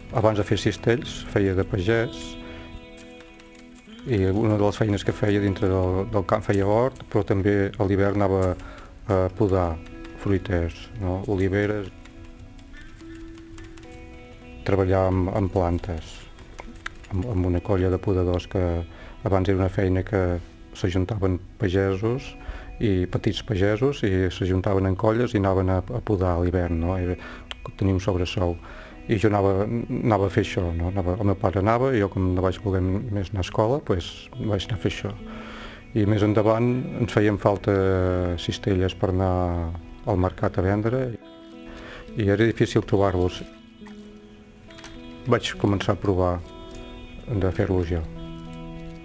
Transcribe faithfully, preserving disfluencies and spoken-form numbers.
Abans de fer cistells feia de pagès i una de les feines que feia dintre del, del camp feia hort, però també a l'hivern anava a podar fruiters, no? Oliveres, treballar amb, amb plantes, amb, amb una colla de podadors que abans era una feina que s'ajuntaven pagesos i petits pagesos i s'ajuntaven en colles i anaven a, a podar a l'hivern, no? I teníem sobresou. I jo anava, anava a fer això, no? Anava, el meu pare anava i jo, com no vaig poder més anar a escola, pues, vaig anar a fer això. I més endavant ens feien falta cistelles per anar al mercat a vendre i era difícil trobar-los. Vaig començar a provar de fer-los jo.